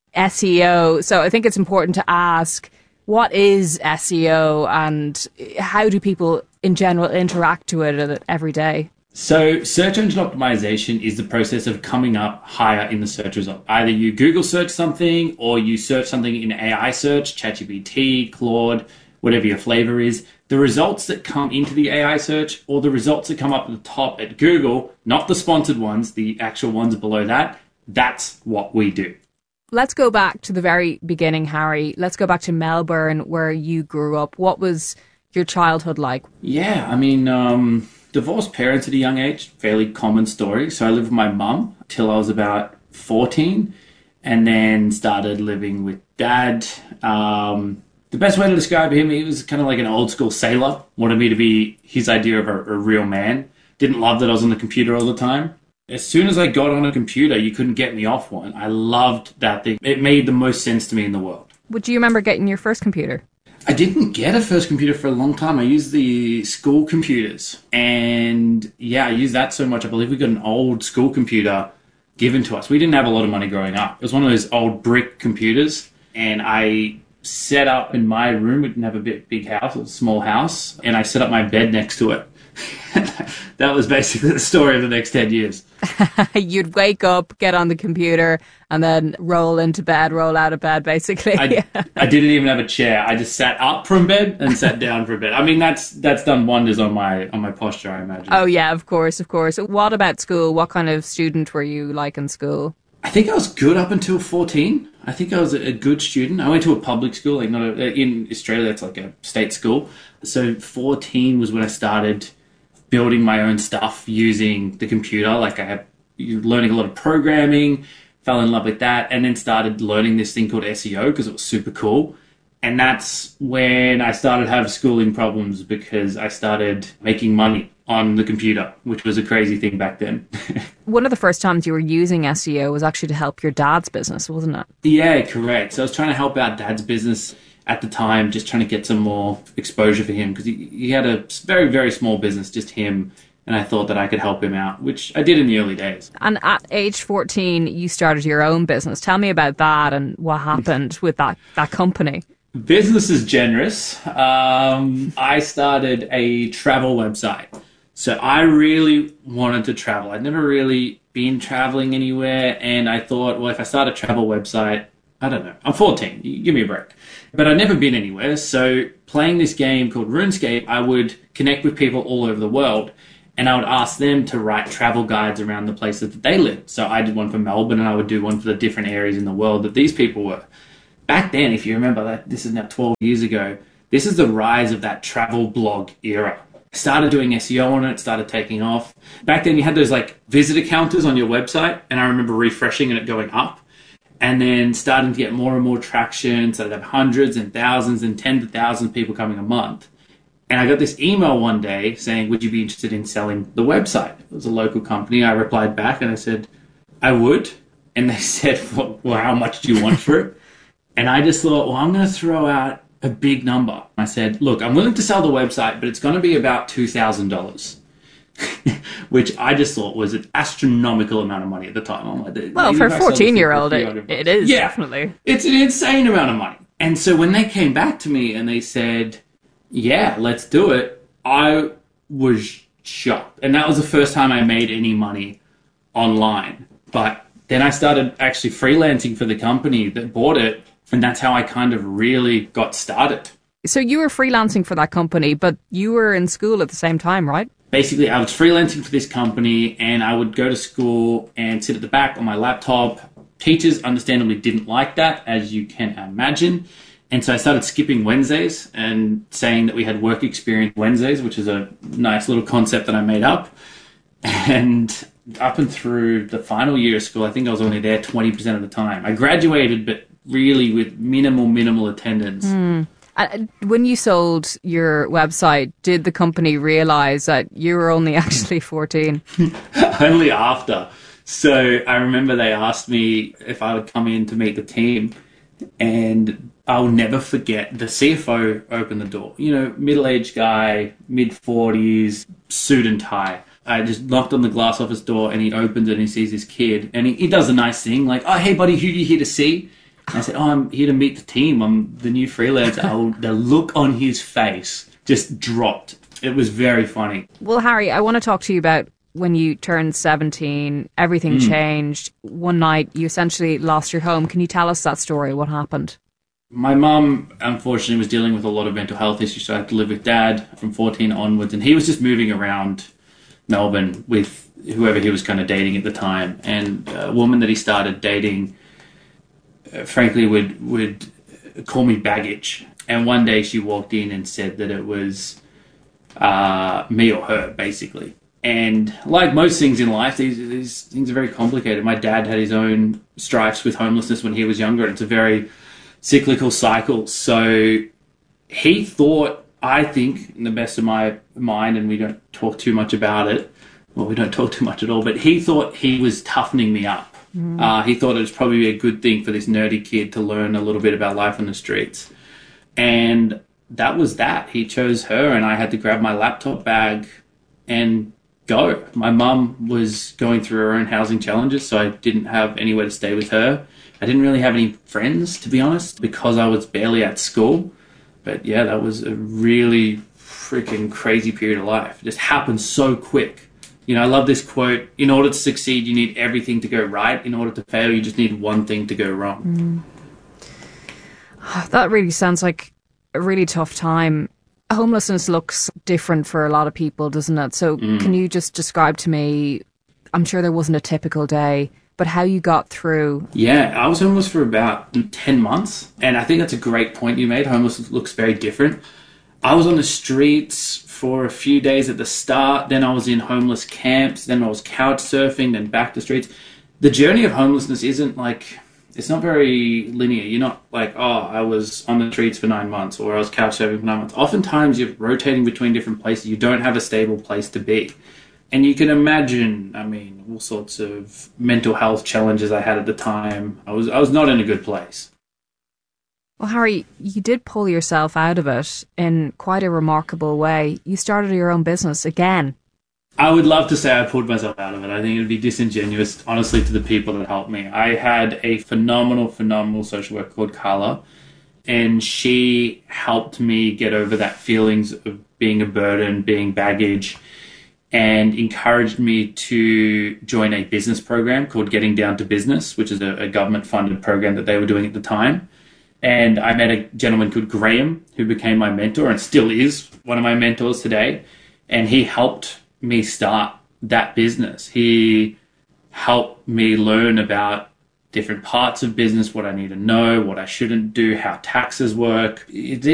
SEO. So I think it's important to ask, what is SEO and how do people in general interact with it every day? So search engine optimization is the process of coming up higher in the search result. Either you Google search something or you search something in AI search, ChatGPT, Claude, whatever your flavor is. The results that come into the AI search or the results that come up at the top at Google, not the sponsored ones, the actual ones below that, that's what we do. Let's go back to the very beginning, Harry. Let's go back to Melbourne where you grew up. What was your childhood like? Yeah, I mean, divorced parents at a young age, fairly common story. So I lived with my mum till I was about 14 and then started living with dad. The best way to describe him, he was kind of like an old school sailor, wanted me to be his idea of a real man. Didn't love that I was on the computer all the time. As soon as I got on a computer, you couldn't get me off one. I loved that thing. It made the most sense to me in the world. Would you remember getting your first computer? I didn't get a first computer for a long time. I used the school computers. And yeah, I used that so much. I believe we got an old school computer given to us. We didn't have a lot of money growing up. It was one of those old brick computers. And I set up in my room. We didn't have a big house, it was a small house. And I set up my bed next to it. That was basically the story of the next 10 years. You'd wake up, get on the computer, and then roll into bed, roll out of bed, basically. I didn't even have a chair. I just sat up from bed and sat down from bed. I mean, that's done wonders on my posture, I imagine. Oh, yeah, of course. What about school? What kind of student were you like in school? I think I was good up until 14. I think I was a good student. I went to a public school, like in Australia, it's like a state school. So 14 was when I started building my own stuff using the computer. Like I had learning a lot of programming, fell in love with that, and then started learning this thing called SEO because it was super cool. And that's when I started having schooling problems because I started making money on the computer, which was a crazy thing back then. One of the first times you were using SEO was actually to help your dad's business, wasn't it? Yeah, correct. So I was trying to help out dad's business at the time, just trying to get some more exposure for him because he had a very, very small business, just him. And I thought that I could help him out, which I did in the early days. And at age 14, you started your own business. Tell me about that and what happened with that company. Business is generous. I started a travel website. So I really wanted to travel. I'd never really been traveling anywhere. And I thought, well, if I start a travel website, I don't know. I'm 14. Give me a break. But I'd never been anywhere. So playing this game called RuneScape, I would connect with people all over the world. And I would ask them to write travel guides around the places that they lived. So I did one for Melbourne and I would do one for the different areas in the world that these people were. Back then, if you remember, that this is now 12 years ago, this is the rise of that travel blog era. Started doing SEO on it, started taking off. Back then you had those like visitor counters on your website, and I remember refreshing and it going up, and then starting to get more and more traction. So I'd have hundreds and thousands and tens of thousands of people coming a month. And I got this email one day saying, would you be interested in selling the website? It was a local company. I replied back and I said, I would. And they said, well, how much do you want for it? And I just thought, well, I'm going to throw out a big number. I said, look, I'm willing to sell the website, but it's going to be about $2,000, which I just thought was an astronomical amount of money at the time. I'm like, well, for a 14-year-old, it is, yeah, definitely. It's an insane amount of money. And so when they came back to me and they said, yeah, let's do it, I was shocked. And that was the first time I made any money online. But then I started actually freelancing for the company that bought it. And that's how I kind of really got started. So you were freelancing for that company, but you were in school at the same time, right? Basically, I was freelancing for this company and I would go to school and sit at the back on my laptop. Teachers understandably didn't like that, as you can imagine. And so I started skipping Wednesdays and saying that we had work experience Wednesdays, which is a nice little concept that I made up. And up and through the final year of school, I think I was only there 20% of the time. I graduated, but really with minimal attendance. When you sold your website, did the company realize that you were only actually 14? Only after. So I remember they asked me if I would come in to meet the team, and I'll never forget the CFO opened the door. You know, middle-aged guy, mid-40s, suit and tie. I just knocked on the glass office door and he opens it and he sees this kid and he does a nice thing like, oh, hey buddy, who are you here to see? And I said, oh, I'm here to meet the team. I'm the new freelancer. The look on his face just dropped. It was very funny. Well, Harry, I want to talk to you about when you turned 17, everything changed. One night you essentially lost your home. Can you tell us that story? What happened? My mum, unfortunately, was dealing with a lot of mental health issues, so I had to live with Dad from 14 onwards, and he was just moving around Melbourne with whoever he was kind of dating at the time. And a woman that he started dating, frankly, would call me baggage. And one day she walked in and said that it was me or her, basically. And like most things in life, these things are very complicated. My dad had his own strifes with homelessness when he was younger, and it's a very cyclical cycle. So he thought, I think, in the best of my mind, and we don't talk too much about it, well, we don't talk too much at all, but he thought he was toughening me up. He thought it was probably a good thing for this nerdy kid to learn a little bit about life on the streets. And that was that. He chose her, and I had to grab my laptop bag and go. My mum was going through her own housing challenges, so I didn't have anywhere to stay with her. I didn't really have any friends, to be honest, because I was barely at school. But yeah, that was a really freaking crazy period of life. It just happened so quick. You know, I love this quote, in order to succeed, you need everything to go right. In order to fail, you just need one thing to go wrong. That really sounds like a really tough time. Homelessness looks different for a lot of people, doesn't it? So can you just describe to me, I'm sure there wasn't a typical day, but how you got through. Yeah, I was homeless for about 10 months. And I think that's a great point you made. Homeless looks very different. I was on the streets for a few days at the start. Then I was in homeless camps. Then I was couch surfing, then back to streets. The journey of homelessness isn't like, it's not very linear. You're not like, oh, I was on the streets for 9 months or I was couch surfing for 9 months. Oftentimes you're rotating between different places. You don't have a stable place to be. And you can imagine, I mean, all sorts of mental health challenges I had at the time. I was not in a good place. Well, Harry, you did pull yourself out of it in quite a remarkable way. You started your own business again. I would love to say I pulled myself out of it. I think it would be disingenuous, honestly, to the people that helped me. I had a phenomenal social worker called Carla, and she helped me get over that feelings of being a burden, being baggage, and encouraged me to join a business program called Getting Down to Business, which is a government-funded program that they were doing at the time. And I met a gentleman called Graham, who became my mentor and still is one of my mentors today. And he helped me start that business. He helped me learn about different parts of business, what I need to know, what I shouldn't do, how taxes work. It's